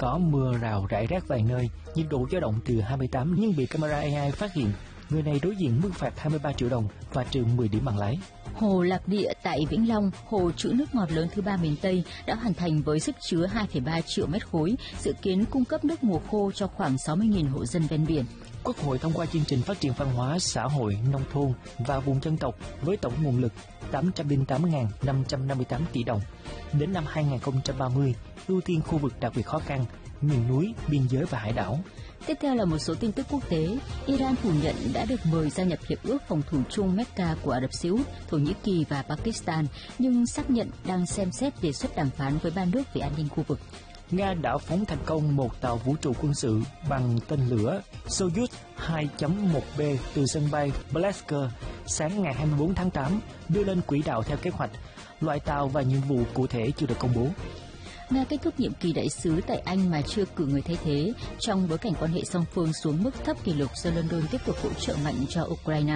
có mưa rào rải rác vài nơi, nhiệt độ dao động từ 28, nhưng bị camera AI phát hiện người này đối diện mức phạt 23 triệu đồng và trừ 10 điểm bằng lái. Hồ Lạc Địa tại Vĩnh Long, hồ trữ nước ngọt lớn thứ 3 miền Tây, đã hoàn thành với sức chứa 2,3 triệu mét khối, dự kiến cung cấp nước mùa khô cho khoảng 60.000 hộ dân ven biển. Quốc hội thông qua chương trình phát triển văn hóa, xã hội, nông thôn và vùng dân tộc với tổng nguồn lực 808.558 tỷ đồng. Đến năm 2030, ưu tiên khu vực đặc biệt khó khăn, miền núi, biên giới và hải đảo. Tiếp theo là một số tin tức quốc tế. Iran phủ nhận đã được mời gia nhập Hiệp ước phòng thủ chung Mecca của Ả Rập Xê Út, Thổ Nhĩ Kỳ và Pakistan, nhưng xác nhận đang xem xét đề xuất đàm phán với ba nước về an ninh khu vực. Nga đã phóng thành công một tàu vũ trụ quân sự bằng tên lửa Soyuz 2.1B từ sân bay Blask sáng ngày 24 tháng 8, đưa lên quỹ đạo theo kế hoạch. Loại tàu và nhiệm vụ cụ thể chưa được công bố. Nga kết thúc nhiệm kỳ đại sứ tại Anh mà chưa cử người thay thế, trong bối cảnh quan hệ song phương xuống mức thấp kỷ lục do London tiếp tục hỗ trợ mạnh cho Ukraine.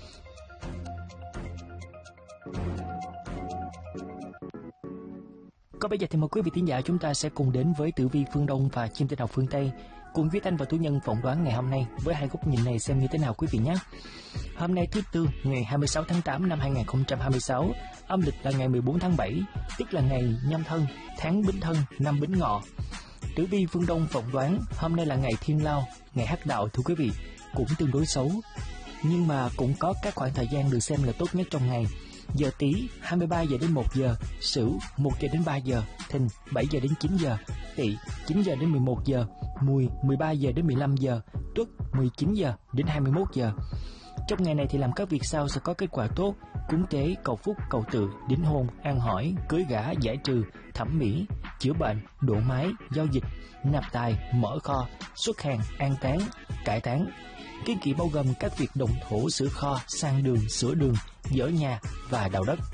Còn bây giờ thì mời quý vị thính giả chúng ta sẽ cùng đến với tử vi phương Đông và chim tinh học phương Tây, cùng Viết Anh và Tú Nhân phỏng đoán ngày hôm nay với hai góc nhìn này xem như thế nào quý vị nhé. Hôm nay thứ Tư, ngày 26 tháng 8 năm 2026, âm lịch là ngày 14 tháng 7, tức là ngày Nhâm Thân, tháng Bính Thân, năm Bính Ngọ. Tử vi phương Đông phỏng đoán hôm nay là ngày Thiên Lao, ngày Hắc Đạo thưa quý vị, cũng tương đối xấu, nhưng mà cũng có các khoảng thời gian được xem là tốt nhất trong ngày. Giờ Tý 23 giờ đến 1 giờ, Sửu 1 giờ đến 3 giờ, Thìn 7 giờ đến 9 giờ, Tỵ 9 giờ đến 11 giờ, Mùi 13 giờ đến 15 giờ, Tuất 19 giờ đến 21 giờ. Trong ngày này thì làm các việc sau sẽ có kết quả tốt: cúng tế, cầu phúc, cầu tự, đính hôn, ăn hỏi, cưới gả, giải trừ, thẩm mỹ, chữa bệnh, độ mái, giao dịch, nạp tài, mở kho, xuất hàng, an táng, cải táng. Kiêng kỵ bao gồm các việc động thổ, sửa kho, sang đường, sửa đường, dỡ nhà và đào đất.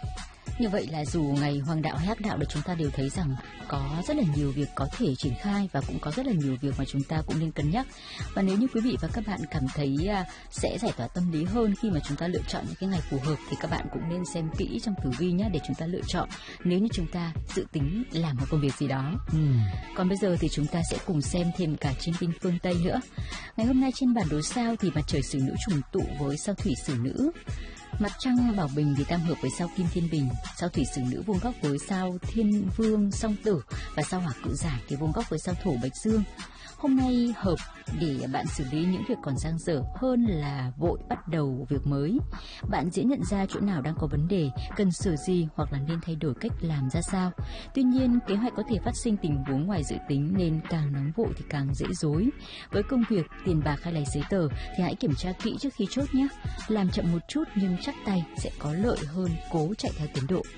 Như vậy là dù ngày hoàng đạo hay hắc đạo, chúng ta đều thấy rằng có rất là nhiều việc có thể triển khai và cũng có rất là nhiều việc mà chúng ta cũng nên cân nhắc. Và nếu như quý vị và các bạn cảm thấy sẽ giải tỏa tâm lý hơn khi mà chúng ta lựa chọn những cái ngày phù hợp, thì các bạn cũng nên xem kỹ trong tử vi nhé, để chúng ta lựa chọn nếu như chúng ta dự tính làm một công việc gì đó. Còn bây giờ thì chúng ta sẽ cùng xem thêm cả trên tinh phương Tây nữa. Ngày hôm nay trên bản đồ sao thì mặt trời Sử Nữ trùng tụ với sao Thủy Sử Nữ. Mặt trăng Bảo Bình thì tam hợp với sao Kim Thiên Bình, sao Thủy Sử Nữ vuông góc với sao Thiên Vương Song Tử, và sao Hỏa Cự Giải thì vuông góc với sao Thổ Bạch Dương. Hôm nay hợp để bạn xử lý những việc còn dang dở hơn là vội bắt đầu việc mới. Bạn dễ nhận ra chỗ nào đang có vấn đề, cần sửa gì hoặc là nên thay đổi cách làm ra sao. Tuy nhiên, kế hoạch có thể phát sinh tình huống ngoài dự tính nên càng nóng vội thì càng dễ rối. Với công việc, tiền bạc hay là giấy tờ thì hãy kiểm tra kỹ trước khi chốt nhé. Làm chậm một chút nhưng chắc tay sẽ có lợi hơn cố chạy theo tiến độ.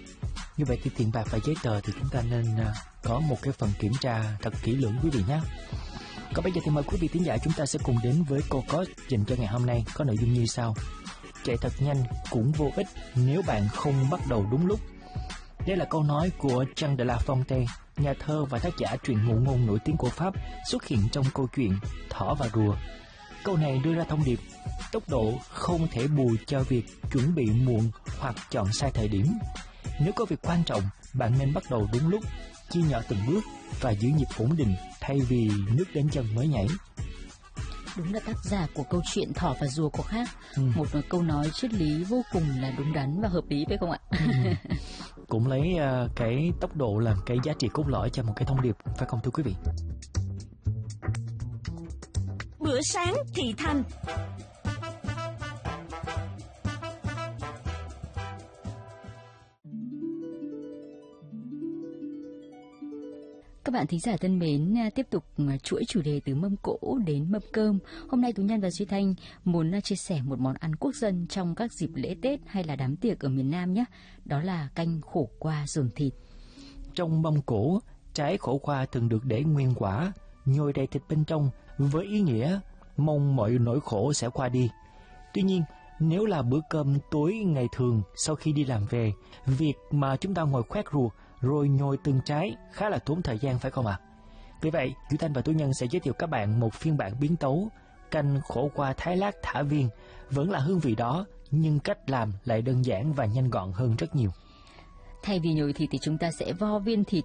Như vậy thì tiền bạc và giấy tờ thì chúng ta nên có một cái phần kiểm tra thật kỹ lưỡng quý vị nhé. Còn bây giờ thì mời quý vị thính giả chúng ta sẽ cùng đến với câu có dành cho ngày hôm nay, có nội dung như sau: chạy thật nhanh cũng vô ích nếu bạn không bắt đầu đúng lúc. Đây là câu nói của Jean de La Fontaine, nhà thơ và tác giả truyện ngụ ngôn nổi tiếng của Pháp, xuất hiện trong câu chuyện Thỏ và Rùa. Câu này đưa ra thông điệp tốc độ không thể bù cho việc chuẩn bị muộn hoặc chọn sai thời điểm. Nếu có việc quan trọng, bạn nên bắt đầu đúng lúc, chia nhỏ từng bước và giữ nhịp ổn định thay vì nước đến chân mới nhảy. Đúng là tác giả của câu chuyện Thỏ và Rùa có khác. Một câu nói triết lý vô cùng là đúng đắn và hợp lý phải không ạ? Cũng lấy cái tốc độ làm cái giá trị cốt lõi cho một cái thông điệp, phải không thưa quý vị? Bữa sáng thị thành. Các bạn thính giả thân mến, tiếp tục chuỗi chủ đề từ mâm cỗ đến mâm cơm. Hôm nay Tú Nhân và Duy Thanh muốn chia sẻ một món ăn quốc dân trong các dịp lễ Tết hay là đám tiệc ở miền Nam nhé. Đó là canh khổ qua dồn thịt. Trong mâm cỗ, trái khổ qua thường được để nguyên quả, nhồi đầy thịt bên trong với ý nghĩa mong mọi nỗi khổ sẽ qua đi. Tuy nhiên, nếu là bữa cơm tối ngày thường sau khi đi làm về, việc mà chúng ta ngồi khoét ruột rồi nhồi từng trái khá là tốn thời gian phải không ạ? Vì vậy, Duy Thanh và Tú Nhân sẽ giới thiệu các bạn một phiên bản biến tấu canh khổ qua thái lát thả viên. Vẫn là hương vị đó, nhưng cách làm lại đơn giản và nhanh gọn hơn rất nhiều. Thay vì nhồi thịt thì chúng ta sẽ vo viên thịt